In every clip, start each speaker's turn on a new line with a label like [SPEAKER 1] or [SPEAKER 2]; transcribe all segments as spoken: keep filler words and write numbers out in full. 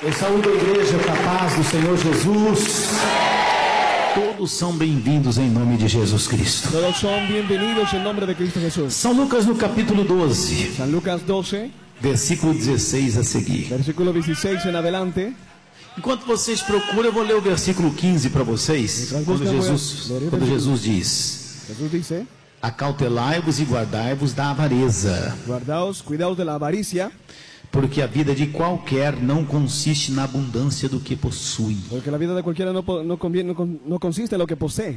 [SPEAKER 1] Eu saúdo a igreja com a paz do Senhor Jesus. Todos são bem-vindos em nome de Jesus Cristo.
[SPEAKER 2] Todos son bienvenidos en nombre de Cristo Jesús.
[SPEAKER 1] São Lucas no capítulo doze,
[SPEAKER 2] San Lucas doce,
[SPEAKER 1] versículo dezesseis a seguir.
[SPEAKER 2] versículo dieciséis en adelante.
[SPEAKER 1] Enquanto vocês procuram, eu vou ler o versículo quinze para vocês. Quando Jesus, quando Jesus diz:
[SPEAKER 2] Jesús dice:
[SPEAKER 1] acautelai-vos e guardai-vos da avareza,
[SPEAKER 2] guardaos, cuidaos de la avaricia,
[SPEAKER 1] porque a vida de qualquer não consiste na abundância do que possui.
[SPEAKER 2] porque la vida de cualquiera no, po- no, conviene- no con- no consiste en lo que posee.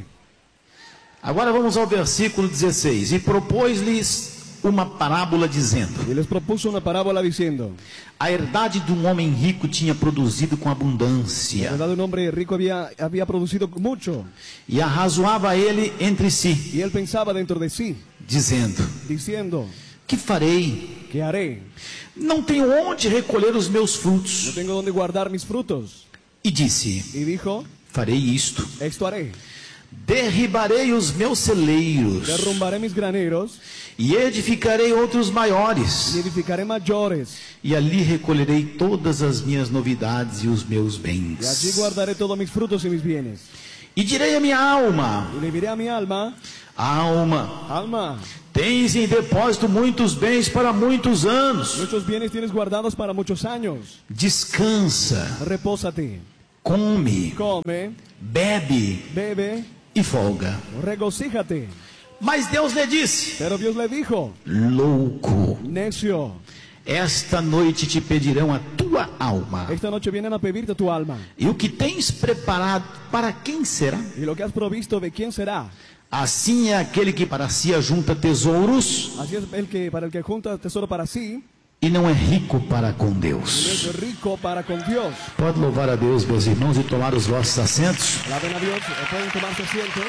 [SPEAKER 1] Agora vamos ao versículo dezesseis. E propôs-lhes uma parábola dizendo:
[SPEAKER 2] Y les propuso una parábola diciendo:
[SPEAKER 1] a herdade de um homem rico tinha produzido com
[SPEAKER 2] la
[SPEAKER 1] abundância,
[SPEAKER 2] verdad, un hombre rico había, había producido mucho,
[SPEAKER 1] e arrazoava ele entre si,
[SPEAKER 2] y él pensaba dentro de sí,
[SPEAKER 1] dizendo:
[SPEAKER 2] diciendo:
[SPEAKER 1] que farei?
[SPEAKER 2] ¿qué haré?
[SPEAKER 1] Não tenho onde recolher os meus
[SPEAKER 2] No
[SPEAKER 1] frutos.
[SPEAKER 2] tengo donde guardar mis frutos.
[SPEAKER 1] E disse:
[SPEAKER 2] Y dijo:
[SPEAKER 1] farei isto,
[SPEAKER 2] esto haré,
[SPEAKER 1] derribarei os meus celeiros,
[SPEAKER 2] derrumbaré mis graneros
[SPEAKER 1] e edificarei outros
[SPEAKER 2] y
[SPEAKER 1] maiores,
[SPEAKER 2] edificaré mayores,
[SPEAKER 1] e ali recolherei todas as minhas novidades e os meus
[SPEAKER 2] y allí
[SPEAKER 1] bens.
[SPEAKER 2] guardaré todos mis frutos y mis bienes.
[SPEAKER 1] E direi à minha alma:
[SPEAKER 2] Y le diré a mi alma:
[SPEAKER 1] alma,
[SPEAKER 2] alma,
[SPEAKER 1] tens em depósito muitos bens para muitos anos.
[SPEAKER 2] muchos bienes tienes guardados para muchos años.
[SPEAKER 1] Descansa,
[SPEAKER 2] Repósate,
[SPEAKER 1] come,
[SPEAKER 2] come,
[SPEAKER 1] bebe
[SPEAKER 2] bebe,
[SPEAKER 1] e folga.
[SPEAKER 2] regocíjate.
[SPEAKER 1] Mas Deus lhe disse:
[SPEAKER 2] Pero Dios le dijo:
[SPEAKER 1] louco,
[SPEAKER 2] necio,
[SPEAKER 1] esta noite te pedirão a tua alma.
[SPEAKER 2] esta noche vienen a pedirte tu alma.
[SPEAKER 1] E o que tens preparado, para quem será?
[SPEAKER 2] Y lo que has provisto, ¿de quién será?
[SPEAKER 1] Assim é aquele que para si ajunta tesouros
[SPEAKER 2] Así es el que para el que junta tesoro para sí,
[SPEAKER 1] e não é rico para com
[SPEAKER 2] y no
[SPEAKER 1] Deus.
[SPEAKER 2] es rico para con Dios.
[SPEAKER 1] Pode louvar a Deus, meus irmãos, e tomar os vossos assentos.
[SPEAKER 2] Alaben a Dios, eh, pueden tomarse asiento.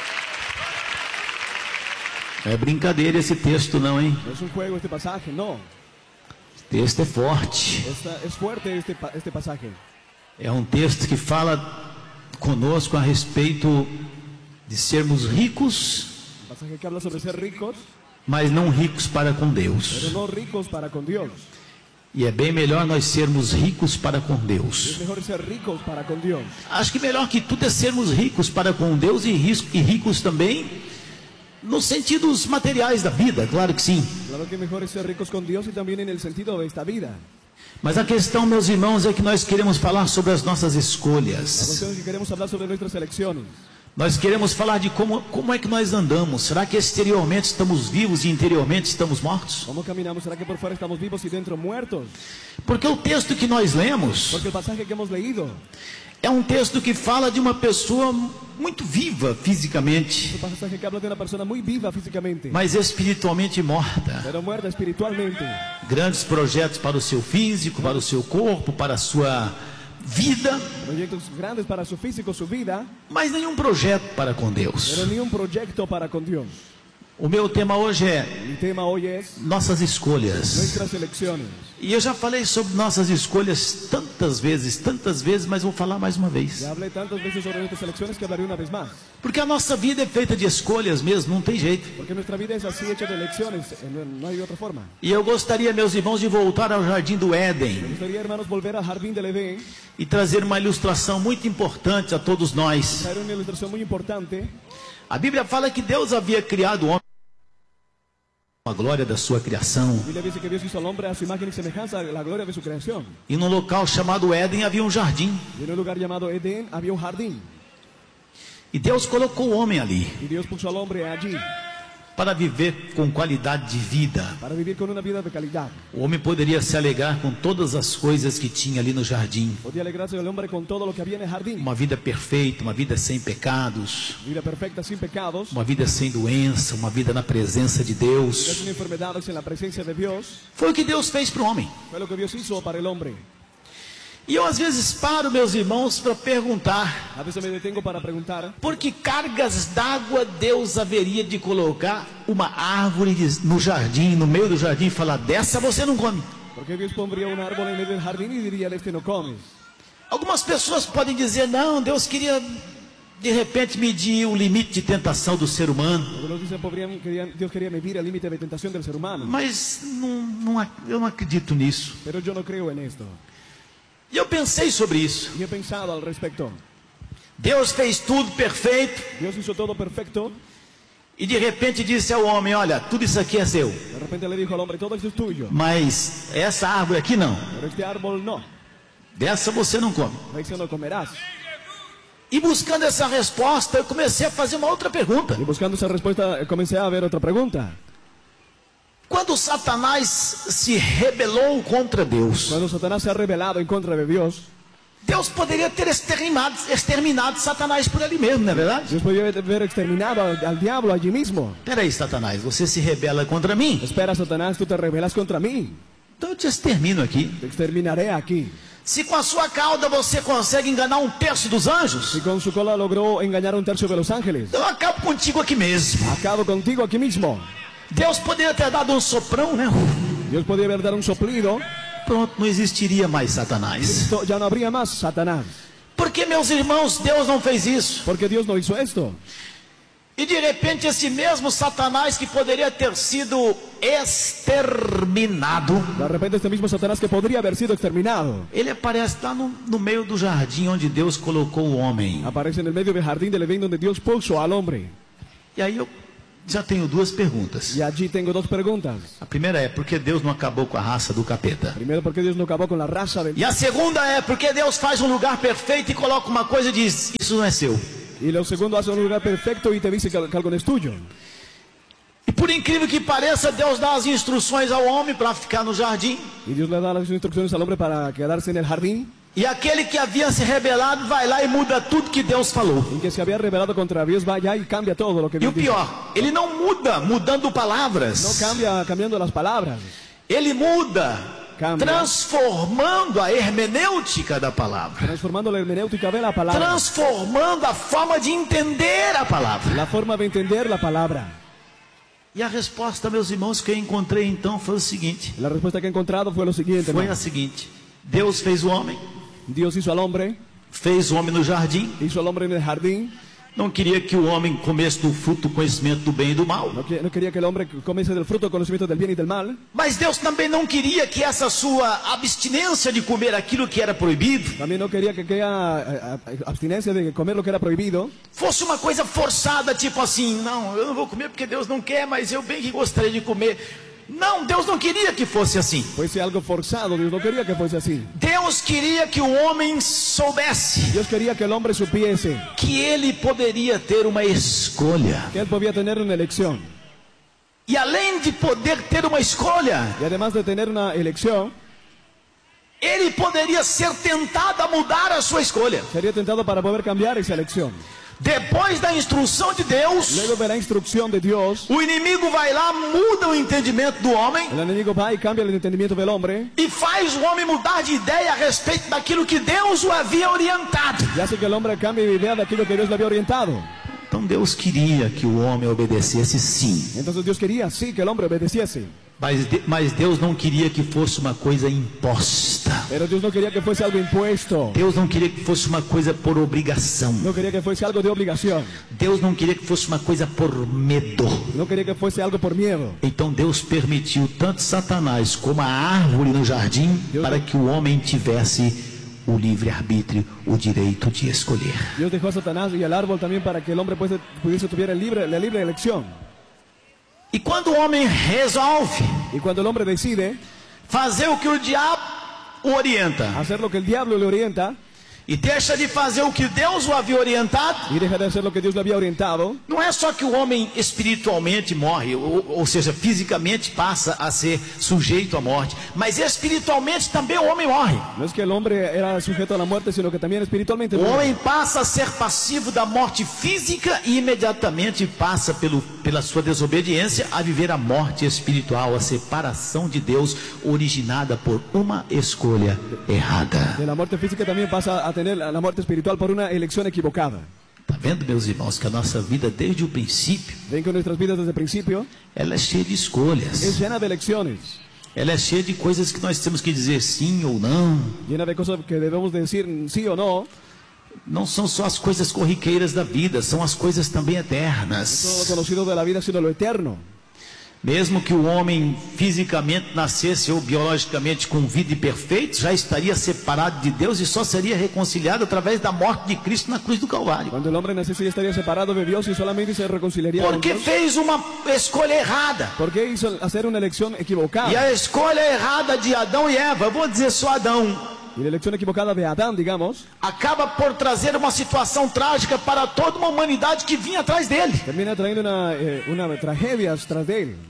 [SPEAKER 1] É brincadeira esse texto não, hein?
[SPEAKER 2] No es un juego este pasaje, no.
[SPEAKER 1] Esse texto é forte.
[SPEAKER 2] Esta- es fuerte este, pa- este pasaje.
[SPEAKER 1] É um texto que fala conosco a respeito de sermos ricos,
[SPEAKER 2] Un pasaje que habla sobre ser ricos,
[SPEAKER 1] mas não ricos para com
[SPEAKER 2] pero
[SPEAKER 1] Deus.
[SPEAKER 2] no ricos para con Dios.
[SPEAKER 1] E é bem melhor nós sermos ricos para com
[SPEAKER 2] Es
[SPEAKER 1] Deus.
[SPEAKER 2] mejor ser ricos para con Dios.
[SPEAKER 1] Acho que melhor que tudo é sermos ricos para com Deus e ris- e ricos também nos sentidos materiais da vida, claro que sim.
[SPEAKER 2] Claro que mejor es ser ricos con Dios y también en el sentido de esta vida.
[SPEAKER 1] Mas a questão, meus irmãos, é que nós queremos falar sobre as nossas
[SPEAKER 2] La
[SPEAKER 1] escolhas.
[SPEAKER 2] cuestión es que queremos hablar sobre nuestras elecciones.
[SPEAKER 1] Nós queremos falar de como, como é que nós andamos. Será que exteriormente estamos vivos e interiormente estamos mortos?
[SPEAKER 2] ¿Cómo caminamos? ¿Será que por fuera estamos vivos y dentro muertos?
[SPEAKER 1] Porque o texto que nós lemos
[SPEAKER 2] Porque el pasaje que hemos leído
[SPEAKER 1] é um texto que fala de uma pessoa muito viva
[SPEAKER 2] es
[SPEAKER 1] fisicamente,
[SPEAKER 2] un pasaje que habla de una persona muy viva físicamente,
[SPEAKER 1] mas espiritualmente morta.
[SPEAKER 2] pero muerta espiritualmente.
[SPEAKER 1] Grandes projetos para o seu físico, para o seu corpo, para a sua vida,
[SPEAKER 2] Proyectos grandes para su físico, su vida,
[SPEAKER 1] mas nenhum projeto para com Deus.
[SPEAKER 2] pero ni un proyecto para con Dios.
[SPEAKER 1] O meu tema hoje é
[SPEAKER 2] Mi tema hoy es
[SPEAKER 1] nossas escolhas.
[SPEAKER 2] nuestras elecciones.
[SPEAKER 1] E eu já falei sobre nossas escolhas tantas vezes, tantas vezes, mas vou falar mais uma vez.
[SPEAKER 2] Ya hablé tantas veces sobre nuestras elecciones que hablaré una vez más.
[SPEAKER 1] Porque a nossa vida é feita de escolhas mesmo, não tem jeito.
[SPEAKER 2] Porque nuestra vida es así, hecha de elecciones, eh, no, no hay otra forma.
[SPEAKER 1] E eu gostaria, meus irmãos, de voltar ao Jardim do
[SPEAKER 2] Me
[SPEAKER 1] Éden
[SPEAKER 2] gustaría, hermanos, volver al jardín del Edén,
[SPEAKER 1] e trazer uma ilustração muito importante a todos nós.
[SPEAKER 2] traer una ilustración muy importante.
[SPEAKER 1] A Bíblia fala que Deus havia criado o homem com a glória da sua criação.
[SPEAKER 2] La Biblia dice que Dios hizo al hombre a su imagen y semejanza, a la gloria de su creación.
[SPEAKER 1] E num local chamado Éden havia um jardim.
[SPEAKER 2] Y en un lugar llamado Edén había un jardín.
[SPEAKER 1] E Deus colocou o homem ali
[SPEAKER 2] Y Dios puso al hombre allí
[SPEAKER 1] para viver com qualidade de vida.
[SPEAKER 2] para vivir con una vida de calidad.
[SPEAKER 1] O homem poderia se alegrar com todas as coisas que tinha ali no jardim.
[SPEAKER 2] Podía alegrarse el hombre con todo lo que había en el jardín.
[SPEAKER 1] Uma vida perfeita, uma vida sem pecados,
[SPEAKER 2] Vida perfecta, sin pecados,
[SPEAKER 1] uma vida sem doença, uma vida na presença de
[SPEAKER 2] vida
[SPEAKER 1] Deus.
[SPEAKER 2] sin enfermedades, en la presencia de Dios.
[SPEAKER 1] Foi o que Deus fez para o homem.
[SPEAKER 2] Fue lo que Dios hizo para el hombre.
[SPEAKER 1] E eu às vezes paro, meus irmãos, para perguntar:
[SPEAKER 2] A veces me detengo para preguntar,
[SPEAKER 1] por que cargas d'água Deus haveria de colocar uma árvore de- no jardim, no meio do jardim, e falar: dessa você não come?
[SPEAKER 2] ¿por qué Dios pondría un árbol en medio del jardín y diría, de este no comes?
[SPEAKER 1] Algumas pessoas podem dizer: não, Deus queria de repente medir o limite de tentação do ser humano.
[SPEAKER 2] Algunos dicen, podrían, querían, Dios quería medir el límite de tentación del ser humano.
[SPEAKER 1] Mas não, não ac- eu não acredito nisso.
[SPEAKER 2] Pero yo no creo en esto.
[SPEAKER 1] E eu pensei sobre isso.
[SPEAKER 2] Y he pensado al respecto.
[SPEAKER 1] Deus fez tudo perfeito
[SPEAKER 2] Dios hizo todo perfecto.
[SPEAKER 1] e de repente disse ao homem, olha, tudo isso aqui é seu,
[SPEAKER 2] De repente le dijo al hombre, todo esto es tuyo.
[SPEAKER 1] mas essa árvore aqui não,
[SPEAKER 2] Pero este árbol no.
[SPEAKER 1] dessa você não come.
[SPEAKER 2] De ese no comerás.
[SPEAKER 1] E buscando essa resposta, eu comecei a fazer uma outra pergunta.
[SPEAKER 2] Y buscando esa respuesta, comencé a ver otra pregunta.
[SPEAKER 1] Quando Satanás se rebelou contra Deus,
[SPEAKER 2] Cuando Satanás se ha rebelado en contra de Dios,
[SPEAKER 1] Deus poderia ter exterminado, exterminado Satanás por ali mesmo, não é verdade?
[SPEAKER 2] Dios podría haber exterminado al, al diablo allí mismo.
[SPEAKER 1] Peraí, Satanás, você se rebela contra mim,
[SPEAKER 2] Espera, Satanás, tú te rebelas contra mí.
[SPEAKER 1] então eu te extermino aqui.
[SPEAKER 2] Te exterminaré aquí.
[SPEAKER 1] Se com a sua cauda você consegue enganar um terço dos anjos,
[SPEAKER 2] Y con su cola logró engañar a un tercio de los ángeles.
[SPEAKER 1] eu acabo contigo aqui mesmo.
[SPEAKER 2] Acabo contigo aquí mismo.
[SPEAKER 1] Deus poderia ter dado um soprão, né?
[SPEAKER 2] Dios podría haber dado un soplido.
[SPEAKER 1] Pronto, não existiria mais Satanás.
[SPEAKER 2] Esto ya no habría más Satanás.
[SPEAKER 1] Porque, meus irmãos, Deus não fez isso.
[SPEAKER 2] Porque Dios no hizo esto.
[SPEAKER 1] E de repente esse mesmo Satanás que poderia ter sido exterminado,
[SPEAKER 2] De repente este mismo Satanás que podría haber sido exterminado,
[SPEAKER 1] ele aparece lá no, no meio do jardim onde Deus colocou o homem.
[SPEAKER 2] aparece en el medio del jardín del Edén donde Dios puso al hombre.
[SPEAKER 1] E aí eu já tenho duas perguntas.
[SPEAKER 2] Y allí tengo dos preguntas.
[SPEAKER 1] A primeira é, por que Deus não acabou com a raça do capeta?
[SPEAKER 2] Primero, ¿por qué Dios no acabó con la raza del...
[SPEAKER 1] E a segunda é, por que Deus faz um lugar perfeito e coloca uma coisa e diz, isso não é seu?
[SPEAKER 2] Y lo segundo, hace un lugar perfecto y te dice que, que algo no es tuyo.
[SPEAKER 1] E por incrível que pareça, Deus dá as instruções ao homem para ficar no jardim.
[SPEAKER 2] Y Dios le da las instrucciones al hombre para quedarse en el jardín.
[SPEAKER 1] E aquele que havia se rebelado vai lá e muda tudo que Deus falou.
[SPEAKER 2] Y que se había rebelado contra Dios va allá y cambia todo lo que
[SPEAKER 1] E
[SPEAKER 2] Dios
[SPEAKER 1] o
[SPEAKER 2] dice.
[SPEAKER 1] pior, ele não muda mudando
[SPEAKER 2] No
[SPEAKER 1] palavras.
[SPEAKER 2] cambia cambiando las palabras.
[SPEAKER 1] Ele muda
[SPEAKER 2] Cambia.
[SPEAKER 1] transformando a hermenêutica da palavra.
[SPEAKER 2] Transformando la hermenéutica de la palabra.
[SPEAKER 1] Transformando a forma de entender a palavra.
[SPEAKER 2] La forma de entender la palabra.
[SPEAKER 1] E a resposta, meus irmãos, que eu encontrei então foi o seguinte.
[SPEAKER 2] La respuesta que he encontrado fue lo siguiente.
[SPEAKER 1] Foi
[SPEAKER 2] hermano.
[SPEAKER 1] a seguinte. Deus fez o homem,
[SPEAKER 2] Dios hizo al hombre,
[SPEAKER 1] fez o homem no jardim.
[SPEAKER 2] hizo al hombre en el jardín.
[SPEAKER 1] Não queria que o homem comesse do fruto do conhecimento do bem e do mal.
[SPEAKER 2] No, que- no quería que el hombre comiese del fruto del conocimiento del bien y del mal.
[SPEAKER 1] Mas Deus também não queria que essa sua abstinência de comer aquilo que era proibido
[SPEAKER 2] También no quería que aquella eh, eh, abstinencia de comer lo que era prohibido
[SPEAKER 1] fosse uma coisa forçada, tipo assim, não, eu não vou comer porque Deus não quer, mas eu bem que gostaria de comer. Não, Deus não queria que fosse assim.
[SPEAKER 2] fuese algo forzado. Dios no quería que fuese así.
[SPEAKER 1] Deus queria que o homem soubesse
[SPEAKER 2] Dios quería que el hombre supiese
[SPEAKER 1] que ele poderia ter uma escolha.
[SPEAKER 2] que él podía tener una elección.
[SPEAKER 1] E além de poder ter uma escolha,
[SPEAKER 2] Y además de tener una elección,
[SPEAKER 1] ele poderia ser tentado a mudar a sua escolha.
[SPEAKER 2] sería tentado para poder cambiar esa elección.
[SPEAKER 1] Depois da instrução de Deus,
[SPEAKER 2] Luego de la instrucción de Dios,
[SPEAKER 1] o inimigo vai lá, muda o entendimento do homem
[SPEAKER 2] el enemigo va y cambia el entendimiento del hombre
[SPEAKER 1] e faz o homem mudar de ideia a respeito daquilo que Deus o havia orientado.
[SPEAKER 2] y hace que el hombre cambie de idea de aquello que Dios le había orientado.
[SPEAKER 1] Então Deus queria que o homem obedecesse sim,
[SPEAKER 2] Entonces Dios quería, sí, que el hombre obedeciese.
[SPEAKER 1] mas, de- mas Deus não queria que fosse uma coisa imposta.
[SPEAKER 2] Pero Dios no quería que fuese algo impuesto.
[SPEAKER 1] Deus não queria que fosse uma coisa por obrigação.
[SPEAKER 2] No quería que fuese algo de obligación.
[SPEAKER 1] Deus não queria que fosse uma coisa por medo.
[SPEAKER 2] No quería que fuese algo por miedo.
[SPEAKER 1] Então Deus permitiu tanto Satanás como a árvore no jardim
[SPEAKER 2] Deus
[SPEAKER 1] para
[SPEAKER 2] não-
[SPEAKER 1] que o homem tivesse o livre-arbítrio, o direito de escolher.
[SPEAKER 2] Dios dejó a Satanás y al árbol también para que el hombre pudiese, pudiese tuviera el libre, la libre elección.
[SPEAKER 1] E quando o homem resolve
[SPEAKER 2] Y cuando el hombre decide
[SPEAKER 1] fazer o que o diabo o orienta
[SPEAKER 2] hacer lo que el diablo le orienta
[SPEAKER 1] e deixa de fazer o que Deus o havia orientado,
[SPEAKER 2] y deja de hacer lo que Dios le había orientado,
[SPEAKER 1] não é só que o homem espiritualmente morre, ou, ou seja, fisicamente passa a ser sujeito à morte, mas espiritualmente também o homem morre.
[SPEAKER 2] no es que el hombre era sujeto a la muerte, sino que también espiritualmente
[SPEAKER 1] O
[SPEAKER 2] muere.
[SPEAKER 1] homem passa a ser passivo da morte física e imediatamente passa pelo, pela sua desobediência a viver a morte espiritual, a separação de Deus originada por uma escolha errada.
[SPEAKER 2] De la muerte física también pasa a tener la muerte espiritual por una elección equivocada.
[SPEAKER 1] Tá vendo, meus irmãos, que a nossa vida desde o princípio,
[SPEAKER 2] Ven que nuestras vidas desde el principio
[SPEAKER 1] ela é cheia de
[SPEAKER 2] es
[SPEAKER 1] escolhas.
[SPEAKER 2] llena de elecciones,
[SPEAKER 1] Ela é cheia de coisas que nós temos que dizer sim ou não.
[SPEAKER 2] llena de cosas que debemos decir sí o no.
[SPEAKER 1] Não são só as coisas corriqueiras da vida, são as coisas também
[SPEAKER 2] No todo lo
[SPEAKER 1] eternas.
[SPEAKER 2] conocido de la vida, sino lo eterno.
[SPEAKER 1] Mesmo que o homem fisicamente nascesse ou biologicamente com vida e perfeito, já estaria separado de Deus e só seria reconciliado através da morte de Cristo na cruz do Calvário.
[SPEAKER 2] Cuando el hombre naciese ya estaría separado de Dios y solamente se reconciliaría con
[SPEAKER 1] Porque
[SPEAKER 2] Dios.
[SPEAKER 1] fez uma escolha errada.
[SPEAKER 2] Porque hizo hacer una elección
[SPEAKER 1] E
[SPEAKER 2] equivocada.
[SPEAKER 1] a escolha errada de Adão e Eva, eu vou dizer só Adão,
[SPEAKER 2] Y la elección equivocada de Adán, digamos,
[SPEAKER 1] acaba por trazer uma situação trágica para toda uma humanidade que vinha atrás dele.
[SPEAKER 2] termina trayendo una, eh, una tragedia tras de él.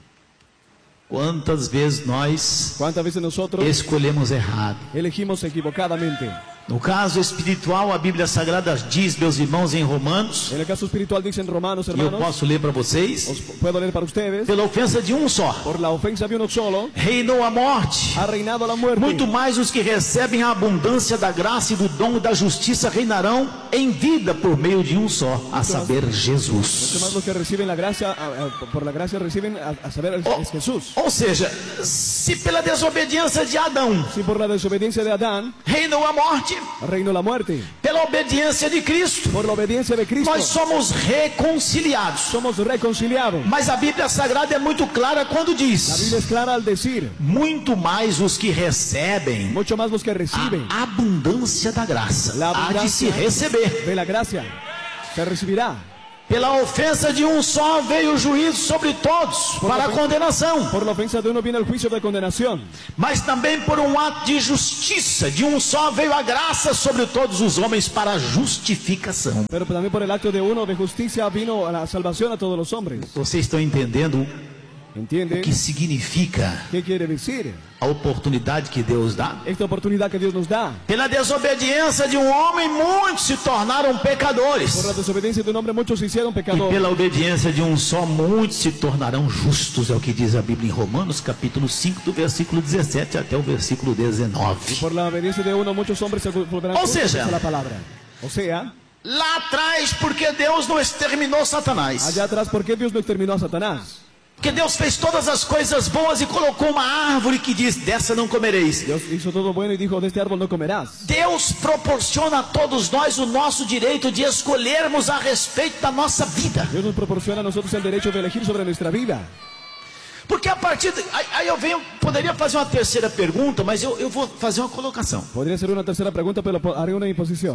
[SPEAKER 1] Quantas vezes nós
[SPEAKER 2] ¿Cuántas veces nosotros
[SPEAKER 1] escolhemos errado?
[SPEAKER 2] elegimos equivocadamente?
[SPEAKER 1] No caso espiritual, a Bíblia Sagrada diz, meus irmãos, em Romanos,
[SPEAKER 2] En el caso espiritual dicen Romanos,
[SPEAKER 1] e eu
[SPEAKER 2] hermanos,
[SPEAKER 1] posso ler para vocês,
[SPEAKER 2] os puedo leer para ustedes,
[SPEAKER 1] pela ofensa de um só,
[SPEAKER 2] por la ofensa de uno solo,
[SPEAKER 1] reinou a morte.
[SPEAKER 2] ha reinado la muerte.
[SPEAKER 1] Muito mais os que recebem a abundância da graça e do dom da justiça reinarão em vida por meio de um só, a saber,
[SPEAKER 2] Mucho
[SPEAKER 1] Jesus.
[SPEAKER 2] más los que reciben la gracia, a- a- por la gracia reciben a, a saber, es, es Jesús.
[SPEAKER 1] Ou seja, se pela desobediência de Adão
[SPEAKER 2] Si por la desobediencia de Adán
[SPEAKER 1] reinou a morte,
[SPEAKER 2] reinó la muerte,
[SPEAKER 1] pela obediência de Cristo,
[SPEAKER 2] por la obediencia de Cristo
[SPEAKER 1] nós somos reconciliados.
[SPEAKER 2] somos reconciliados.
[SPEAKER 1] Mas a Bíblia Sagrada é muito clara quando
[SPEAKER 2] La
[SPEAKER 1] diz:
[SPEAKER 2] Biblia es clara al decir,
[SPEAKER 1] muito mais os que recebem
[SPEAKER 2] mucho más los que reciben
[SPEAKER 1] a abundância da graça,
[SPEAKER 2] La
[SPEAKER 1] há de se
[SPEAKER 2] abundância
[SPEAKER 1] receber.
[SPEAKER 2] de la gracia, se recibirá.
[SPEAKER 1] Pela ofensa de um só veio o juízo sobre todos para a condenação,
[SPEAKER 2] Por la ofensa de uno viene el juicio de condenación,
[SPEAKER 1] mas também por um ato de justiça de um só veio a graça sobre todos os homens para a justificação.
[SPEAKER 2] pero también por el acto de uno de justicia vino a la salvación a todos los hombres.
[SPEAKER 1] Vocês estão entendendo o
[SPEAKER 2] ¿Entiende?
[SPEAKER 1] que significa
[SPEAKER 2] ¿Qué quiere decir?
[SPEAKER 1] a oportunidade que Deus dá?
[SPEAKER 2] Esta oportunidad que Dios nos da.
[SPEAKER 1] Pela desobediência de um homem, muitos se tornaram pecadores.
[SPEAKER 2] Por la desobediencia de un hombre muchos se hicieron
[SPEAKER 1] E
[SPEAKER 2] pecadores.
[SPEAKER 1] pela obediência de um só, muitos se tornarão justos. É o que diz a Bíblia em Romanos, capítulo cinco, do versículo dezessete até o versículo dezenove.
[SPEAKER 2] Por la obediencia de uno muchos hombres se volverán
[SPEAKER 1] O
[SPEAKER 2] justos,
[SPEAKER 1] sea,
[SPEAKER 2] dice la palabra. O sea,
[SPEAKER 1] Lá atrás, porque Deus não exterminou Satanás.
[SPEAKER 2] allá atrás, ¿por qué Dios no exterminó a Satanás?
[SPEAKER 1] Porque Deus fez todas as coisas boas e colocou uma árvore que diz: dessa não comereis.
[SPEAKER 2] Dios hizo todo bueno y dijo, de este árbol no comerás.
[SPEAKER 1] Deus proporciona a todos nós o nosso direito de escolhermos a respeito da nossa vida.
[SPEAKER 2] Dios nos proporciona a nosotros el derecho de elegir sobre nuestra vida.
[SPEAKER 1] Porque a partir de, aí, aí eu venho, poderia fazer uma terceira pergunta, mas eu, eu vou fazer uma colocação.
[SPEAKER 2] Podría ser una tercera pregunta, pero po- haré una imposición.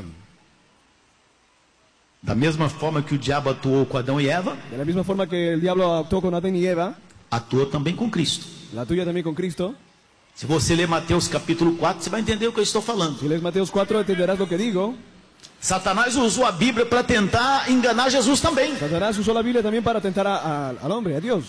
[SPEAKER 1] Da mesma forma que o diabo atuou com Adão e Eva,
[SPEAKER 2] De la misma forma que el diablo actuó con Adán y Eva,
[SPEAKER 1] atua também com Cristo.
[SPEAKER 2] la tuya también con Cristo.
[SPEAKER 1] Se você ler Mateus capítulo quatro, você vai entender o que eu estou falando.
[SPEAKER 2] Si lees Mateos cuatro, entenderás lo que digo.
[SPEAKER 1] Satanás usou a Bíblia para tentar enganar Jesus também.
[SPEAKER 2] Satanás usó la Biblia también para tentar a- a- al hombre, a Dios.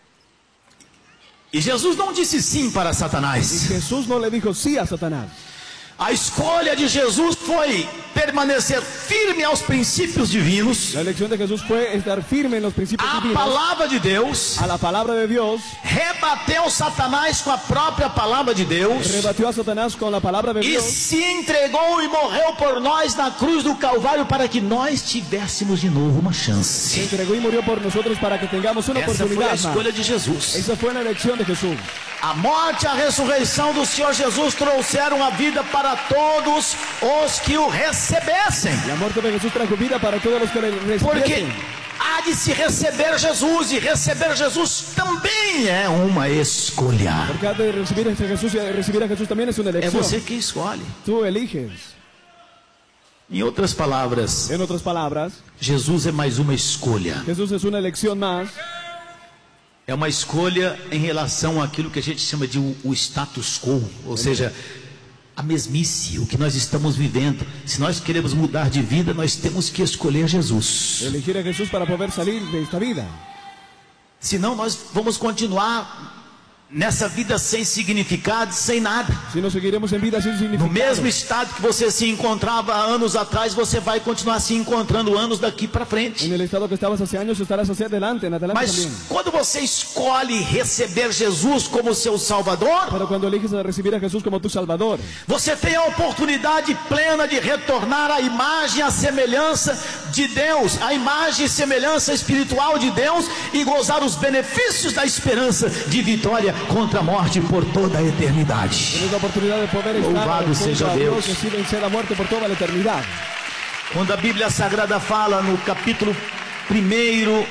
[SPEAKER 1] E Jesus não disse sim para
[SPEAKER 2] Y
[SPEAKER 1] Satanás.
[SPEAKER 2] Jesús no le dijo sí a Satanás.
[SPEAKER 1] A escolha de Jesus foi permanecer firme aos princípios divinos,
[SPEAKER 2] La elección de Jesús fue estar firme en los principios
[SPEAKER 1] à
[SPEAKER 2] divinos,
[SPEAKER 1] palavra de Deus,
[SPEAKER 2] a la palabra de Dios,
[SPEAKER 1] rebateu Satanás com a própria palavra de Deus
[SPEAKER 2] rebatió a Satanás con la palabra de
[SPEAKER 1] e
[SPEAKER 2] Dios
[SPEAKER 1] se entregou e morreu por nós na cruz do Calvário para que nós tivéssemos de novo uma
[SPEAKER 2] se
[SPEAKER 1] chance.
[SPEAKER 2] entregó y murió por nosotros para que tengamos una
[SPEAKER 1] Essa foi a
[SPEAKER 2] oportunidad más.
[SPEAKER 1] escolha de Jesus.
[SPEAKER 2] Esa fue la elección de Jesús.
[SPEAKER 1] A morte e a ressurreição do Senhor Jesus trouxeram a vida para todos os que o recebessem.
[SPEAKER 2] La muerte de Jesús trajo vida para todos los que le
[SPEAKER 1] Porque
[SPEAKER 2] recibiesen.
[SPEAKER 1] há de se receber Jesus, e receber Jesus também é uma escolha.
[SPEAKER 2] Porque antes de recibir a Jesús, y recibir a Jesús también es una
[SPEAKER 1] É
[SPEAKER 2] elección.
[SPEAKER 1] você que escolhe.
[SPEAKER 2] Tú eliges.
[SPEAKER 1] Em outras palavras,
[SPEAKER 2] En otras palabras,
[SPEAKER 1] Jesus é mais uma escolha.
[SPEAKER 2] Jesús es una elección más.
[SPEAKER 1] É uma escolha em relação àquilo que a gente chama de o, o status quo, ou seja, a mesmice, o que nós estamos vivendo. Se nós queremos mudar de vida, nós temos que escolher Jesus.
[SPEAKER 2] Elegir a Jesús para poder salir de esta vida.
[SPEAKER 1] Senão nós vamos continuar nessa vida sem significado, sem nada.
[SPEAKER 2] Si no seguiremos en vida sin
[SPEAKER 1] No
[SPEAKER 2] significado.
[SPEAKER 1] mesmo estado que você se encontrava há anos atrás, você vai continuar se encontrando anos daqui para frente.
[SPEAKER 2] En el estado que estabas hace años estarás hacia adelante, en adelante
[SPEAKER 1] Mas
[SPEAKER 2] también.
[SPEAKER 1] quando você escolhe receber Jesus como seu Salvador,
[SPEAKER 2] Pero cuando eliges a recibir a Jesús como tu Salvador,
[SPEAKER 1] você tem a oportunidade plena de retornar à imagem e à semelhança de Deus, a imagem e semelhança espiritual de Deus, e gozar os benefícios da esperança de vitória contra a morte por toda a eternidade.
[SPEAKER 2] tienes la oportunidad de poder estar
[SPEAKER 1] Louvado
[SPEAKER 2] junto
[SPEAKER 1] seja
[SPEAKER 2] a
[SPEAKER 1] Deus.
[SPEAKER 2] Dios, y vencer a muerte por toda la eternidad.
[SPEAKER 1] Quando a Bíblia Sagrada fala no capítulo primeiro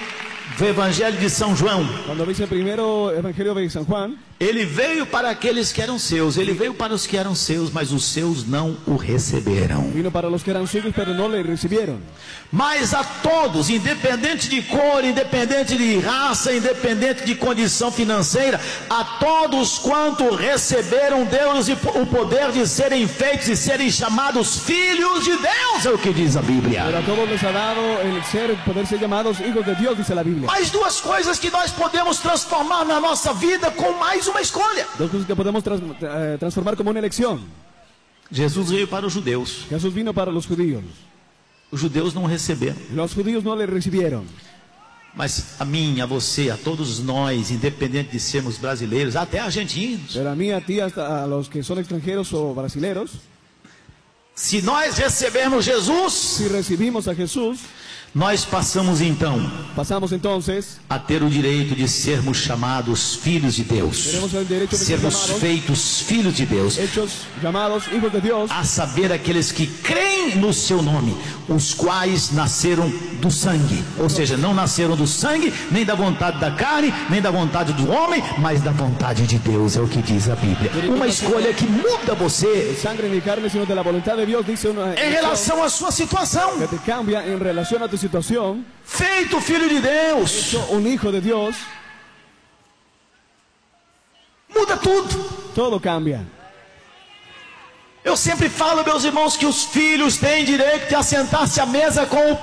[SPEAKER 1] o Evangelho de São João,
[SPEAKER 2] cuando dice el primero Evangelio de San Juan,
[SPEAKER 1] ele veio para aqueles que eram seus, ele veio para os que eram seus, mas os seus não o receberam.
[SPEAKER 2] vino para los que eran suyos, pero no le recibieron.
[SPEAKER 1] Mas a todos, independente de cor, independente de raça, independente de condição financeira, a todos quanto receberam Deus e o poder de serem feitos e serem chamados filhos de Deus, é o que diz a Bíblia.
[SPEAKER 2] Pero a todos les ha dado el ser, poder ser llamados hijos de Dios, dice la Biblia.
[SPEAKER 1] Mais duas coisas que nós podemos transformar na nossa vida com mais uma escolha.
[SPEAKER 2] Dos cosas que podemos trans, eh, transformar como una elección.
[SPEAKER 1] Jesus veio para os judeus.
[SPEAKER 2] Jesús vino para los judíos.
[SPEAKER 1] Os judeus não receberam.
[SPEAKER 2] Los judíos no le recibieron.
[SPEAKER 1] Mas a mim, a você, a todos nós, independente de sermos brasileiros, até argentinos,
[SPEAKER 2] Pero a mí, a ti, hasta a los que son extranjeros o brasileros,
[SPEAKER 1] se nós recebermos Jesus,
[SPEAKER 2] si recibimos a Jesús,
[SPEAKER 1] nós passamos então
[SPEAKER 2] pasamos entonces
[SPEAKER 1] a ter o direito de sermos chamados filhos de Deus,
[SPEAKER 2] Tenemos el derecho de ser
[SPEAKER 1] sermos
[SPEAKER 2] llamados
[SPEAKER 1] feitos filhos de Deus,
[SPEAKER 2] hechos llamados hijos de Dios,
[SPEAKER 1] a saber aqueles que creem no seu nome, os quais nasceram do sangue, ou seja, não nasceram do sangue, nem da vontade da carne, nem da vontade do homem, mas da vontade de Deus, é o que diz a Bíblia. Uma escolha que muda você
[SPEAKER 2] sangre ni carne, sino de la voluntad de Dios, dice una
[SPEAKER 1] em relação à sua situação.
[SPEAKER 2] que te cambia en relación a tu situación,
[SPEAKER 1] Feito filho de Deus,
[SPEAKER 2] hecho un hijo de Dios,
[SPEAKER 1] muda tudo.
[SPEAKER 2] todo cambia.
[SPEAKER 1] Eu sempre falo, meus irmãos, que os filhos têm direito de assentar-se à mesa com o